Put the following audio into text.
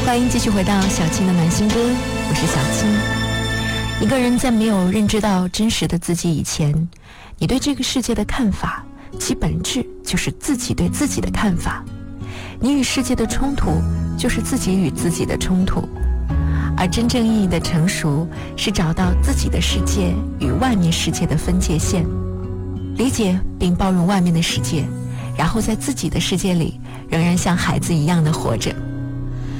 欢迎继续回到小青的暖心歌，我是小青。一个人在没有认知到真实的自己以前，你对这个世界的看法，其本质就是自己对自己的看法。你与世界的冲突，就是自己与自己的冲突。而真正意义的成熟，是找到自己的世界与外面世界的分界线，理解并包容外面的世界，然后在自己的世界里仍然像孩子一样的活着。